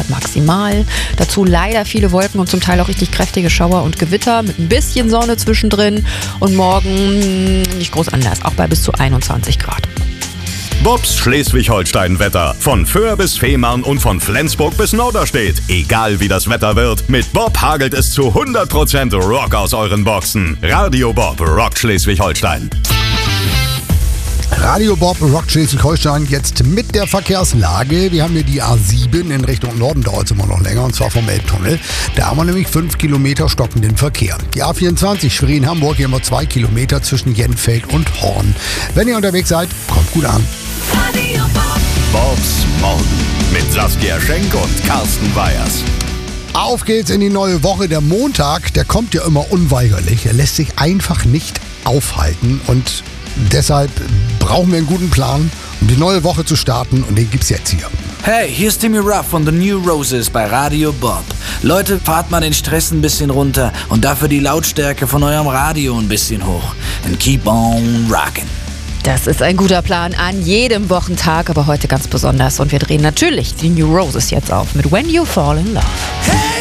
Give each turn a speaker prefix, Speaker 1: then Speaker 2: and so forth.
Speaker 1: Grad maximal. Dazu leider viele Wolken und zum Teil auch richtig kräftige Schauer und Gewitter mit ein bisschen Sonne zwischendrin. Und morgen nicht groß anders, auch bei bis zu 21 Grad.
Speaker 2: Bobs Schleswig-Holstein-Wetter. Von Föhr bis Fehmarn und von Flensburg bis Norderstedt. Egal wie das Wetter wird, mit Bob hagelt es zu 100% Rock aus euren Boxen. Radio Bob rockt Schleswig-Holstein.
Speaker 3: Radio Bob rockt Schleswig-Holstein jetzt mit der Verkehrslage. Wir haben hier die A7 in Richtung Norden, dauert es immer noch länger, und zwar vom Elbtunnel. Da haben wir nämlich 5 Kilometer stockenden Verkehr. Die A24 Schwerin-Hamburg, hier haben wir 2 Kilometer zwischen Jenfeld und Horn. Wenn ihr unterwegs seid, kommt gut an.
Speaker 4: Radio Bob.
Speaker 2: Bobs Morgen mit Saskia Schenk und Carsten Weyers.
Speaker 3: Auf geht's in die neue Woche. Der Montag, der kommt ja immer unweigerlich. Er lässt sich einfach nicht aufhalten und deshalb brauchen wir einen guten Plan, um die neue Woche zu starten, und den gibt's jetzt hier.
Speaker 5: Hey, hier ist Timmy Ruff von The New Roses bei Radio Bob. Leute, fahrt mal den Stress ein bisschen runter und dafür die Lautstärke von eurem Radio ein bisschen hoch. And keep on rockin'.
Speaker 1: Das ist ein guter Plan an jedem Wochentag, aber heute ganz besonders. Und wir drehen natürlich die New Roses jetzt auf mit When You Fall in Love.